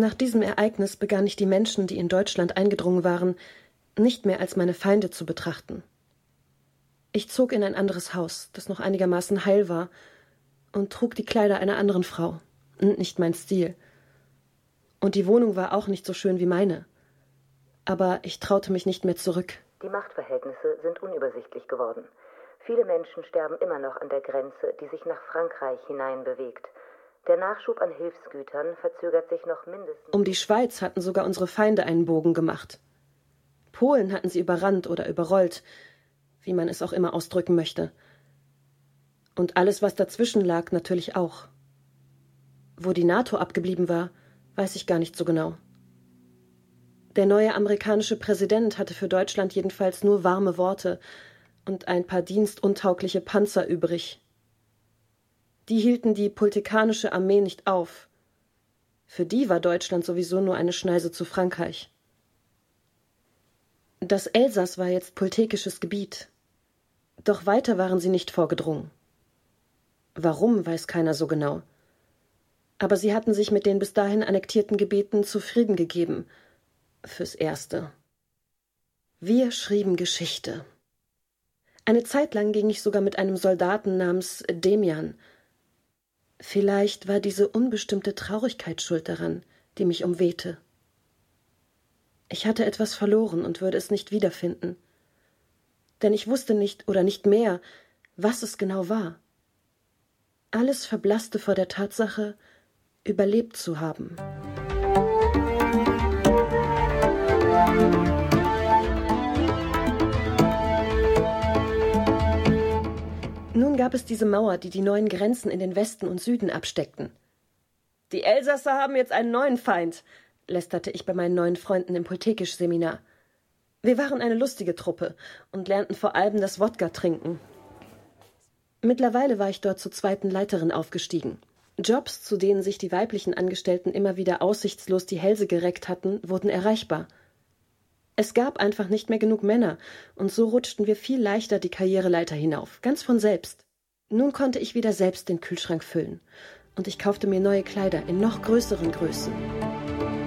Nach diesem Ereignis begann ich die Menschen, die in Deutschland eingedrungen waren, nicht mehr als meine Feinde zu betrachten. Ich zog in ein anderes Haus, das noch einigermaßen heil war, und trug die Kleider einer anderen Frau, nicht mein Stil. Und die Wohnung war auch nicht so schön wie meine. Aber ich traute mich nicht mehr zurück. Die Machtverhältnisse sind unübersichtlich geworden. Viele Menschen sterben immer noch an der Grenze, die sich nach Frankreich hinein bewegt. Der Nachschub an Hilfsgütern verzögert sich noch mindestens... Um die Schweiz hatten sogar unsere Feinde einen Bogen gemacht. Polen hatten sie überrannt oder überrollt, wie man es auch immer ausdrücken möchte. Und alles, was dazwischen lag, natürlich auch. Wo die NATO abgeblieben war, weiß ich gar nicht so genau. Der neue amerikanische Präsident hatte für Deutschland jedenfalls nur warme Worte und ein paar dienstuntaugliche Panzer übrig. Die hielten die pultikanische Armee nicht auf. Für die war Deutschland sowieso nur eine Schneise zu Frankreich. Das Elsass war jetzt pultekisches Gebiet. Doch weiter waren sie nicht vorgedrungen. Warum, weiß keiner so genau. Aber sie hatten sich mit den bis dahin annektierten Gebieten zufrieden gegeben. Fürs Erste. Wir schrieben Geschichte. Eine Zeit lang ging ich sogar mit einem Soldaten namens Demian. Vielleicht war diese unbestimmte Traurigkeit schuld daran, die mich umwehte. Ich hatte etwas verloren und würde es nicht wiederfinden. Denn ich wusste nicht oder nicht mehr, was es genau war. Alles verblasste vor der Tatsache, überlebt zu haben. Nun gab es diese Mauer, die die neuen Grenzen in den Westen und Süden absteckten. »Die Elsasser haben jetzt einen neuen Feind«, lästerte ich bei meinen neuen Freunden im Poltekisch-Seminar. Wir waren eine lustige Truppe und lernten vor allem das Wodka trinken. Mittlerweile war ich dort zur zweiten Leiterin aufgestiegen. Jobs, zu denen sich die weiblichen Angestellten immer wieder aussichtslos die Hälse gereckt hatten, wurden erreichbar. Es gab einfach nicht mehr genug Männer, und so rutschten wir viel leichter die Karriereleiter hinauf, ganz von selbst. Nun konnte ich wieder selbst den Kühlschrank füllen, und ich kaufte mir neue Kleider in noch größeren Größen.